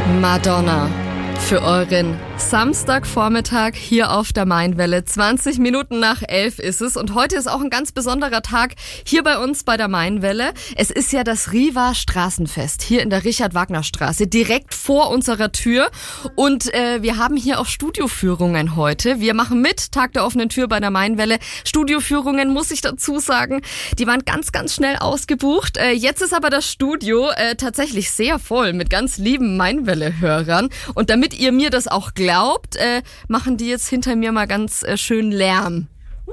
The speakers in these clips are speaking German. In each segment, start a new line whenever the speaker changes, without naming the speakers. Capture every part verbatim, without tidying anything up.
Madonna für euren Samstagvormittag hier auf der Mainwelle. zwanzig Minuten nach elf ist es und heute ist auch ein ganz besonderer Tag hier bei uns bei der Mainwelle. Es ist ja das Riva Straßenfest hier in der Richard-Wagner-Straße, direkt vor unserer Tür und äh, wir haben hier auch Studioführungen heute. Wir machen mit Tag der offenen Tür bei der Mainwelle. Studioführungen, muss ich dazu sagen, die waren ganz, ganz schnell ausgebucht. Äh, jetzt ist aber das Studio äh, tatsächlich sehr voll mit ganz lieben Mainwelle-Hörern und damit ihr mir das auch glaubt, äh, machen die jetzt hinter mir mal ganz äh, schön Lärm.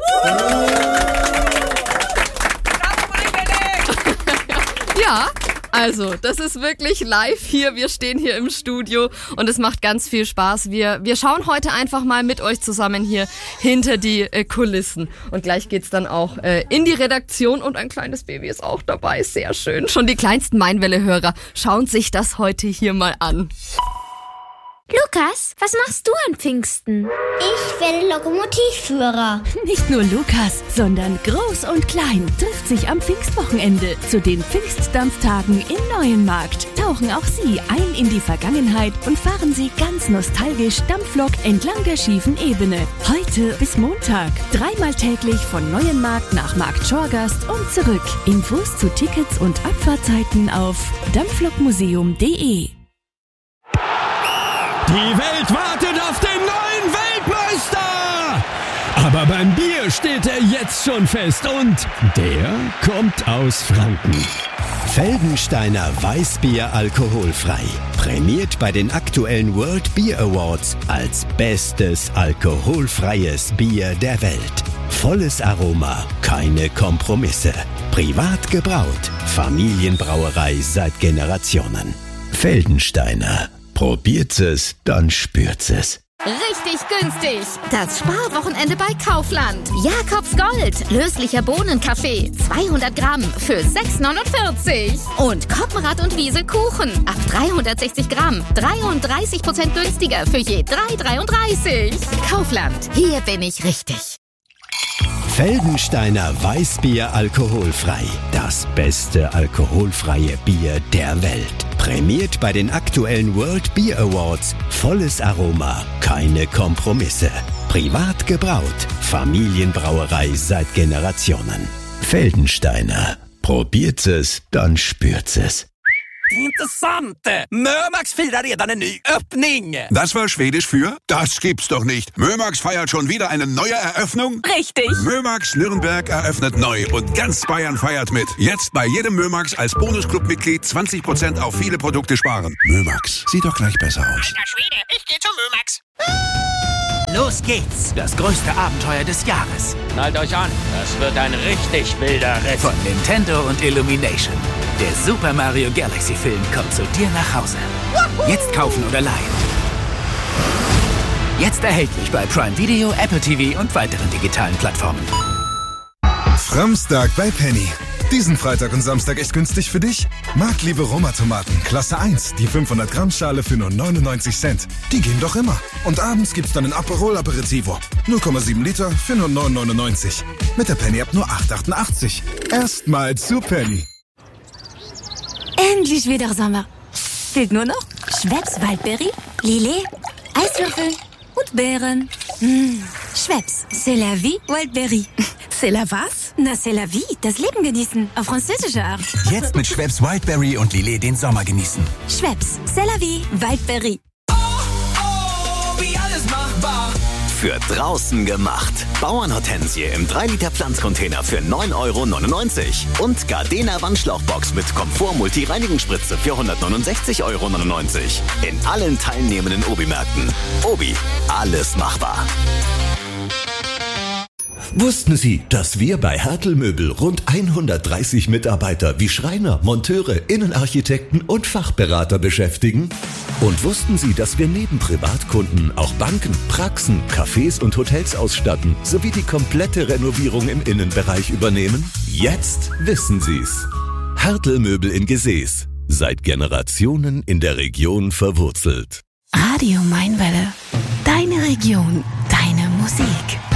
Ja, also das ist wirklich live hier. Wir stehen hier im Studio und es macht ganz viel Spaß. Wir, wir schauen heute einfach mal mit euch zusammen hier hinter die äh, Kulissen. Und gleich geht's dann auch äh, in die Redaktion und ein kleines Baby ist auch dabei. Sehr schön. Schon die kleinsten Mainwelle-Hörer schauen sich das heute hier mal an.
Lukas, was machst du an Pfingsten?
Ich werde Lokomotivführer.
Nicht nur Lukas, sondern Groß und Klein trifft sich am Pfingstwochenende zu den Pfingstdampftagen in Neuenmarkt. Tauchen auch Sie ein in die Vergangenheit und fahren Sie ganz nostalgisch Dampflok entlang der schiefen Ebene. Heute bis Montag. Dreimal täglich von Neuenmarkt nach Markt Schorgast und zurück. Infos zu Tickets und Abfahrtzeiten auf dampflokmuseum punkt de.
Die Welt wartet auf den neuen Weltmeister! Aber beim Bier steht er jetzt schon fest und der kommt aus Franken.
Feldensteiner Weißbier alkoholfrei. Prämiert bei den aktuellen World Beer Awards als bestes alkoholfreies Bier der Welt. Volles Aroma, keine Kompromisse. Privat gebraut. Familienbrauerei seit Generationen. Feldensteiner. Probiert es, dann spürt's es.
Richtig günstig. Das Sparwochenende bei Kaufland. Jakobs Gold. Löslicher Bohnenkaffee. zweihundert Gramm für sechs neunundvierzig. Und Koppenrad und Wiese Kuchen. Ab dreihundertsechzig Gramm. dreiunddreißig Prozent günstiger für je drei dreiunddreißig. Kaufland. Hier bin ich richtig.
Feldensteiner Weißbier alkoholfrei. Das beste alkoholfreie Bier der Welt. Prämiert bei den aktuellen World Beer Awards. Volles Aroma, keine Kompromisse. Privat gebraut. Familienbrauerei seit Generationen. Feldensteiner. Probiert es, dann spürt's es.
Intressant! Mömax firar redan en ny öppning!
Das war Schwedisch für? Das gibt's doch nicht. Mömax feiert schon wieder eine neue Eröffnung?
Richtig!
Mömax Nürnberg eröffnet neu und ganz Bayern feiert mit. Jetzt bei jedem Mömax als Bonusclub-Mitglied zwanzig Prozent auf viele Produkte sparen. Mömax, sieht doch gleich besser aus.
Alter Schwede, ich geh zu Mömax! Los geht's! Das größte Abenteuer des Jahres.
Schnallt euch an, das wird ein richtig wilder Ritt.
Von Nintendo und Illumination. Der Super Mario Galaxy Film kommt zu dir nach Hause. Jetzt kaufen oder leihen. Jetzt erhältlich bei Prime Video, Apple T V und weiteren digitalen Plattformen.
Samstag bei Penny. Diesen Freitag und Samstag echt günstig für dich? Marktliebe Roma-Tomaten, Klasse eins, die fünfhundert Gramm Schale für nur neunundneunzig Cent. Die gehen doch immer. Und abends gibt's dann ein Aperol Aperitivo. null Komma sieben Liter für nur neun neunundneunzig. Mit der Penny-App nur acht achtundachtzig. Erstmal zu Penny.
Endlich wieder Sommer. Fehlt nur noch Schweppes Waldbeere, Lillet, Eiswürfel und Beeren. Mmh. Schweppes, c'est la vie, Waldbeere. C'est la was? Na, c'est la vie, das Leben genießen. Auf französische Art.
Jetzt mit Schweppes Wildberry und Lillet den Sommer genießen.
Schweppes, c'est la vie, Waldbeere.
Oh, oh, wie alles machbar.
Für draußen gemacht. Bauernhortensie im drei Liter Pflanzcontainer für neun Euro neunundneunzig. Und Gardena Wandschlauchbox mit Komfort-Multi-Reinigungsspritze für hundertneunundsechzig Euro neunundneunzig. In allen teilnehmenden Obi-Märkten. Obi, alles machbar.
Wussten Sie, dass wir bei Hertel Möbel rund hundertdreißig Mitarbeiter wie Schreiner, Monteure, Innenarchitekten und Fachberater beschäftigen? Und wussten Sie, dass wir neben Privatkunden auch Banken, Praxen, Cafés und Hotels ausstatten, sowie die komplette Renovierung im Innenbereich übernehmen? Jetzt wissen Sie's. Hertel Möbel in Gesäß. Seit Generationen in der Region verwurzelt.
Radio Mainwelle. Deine Region, deine Musik.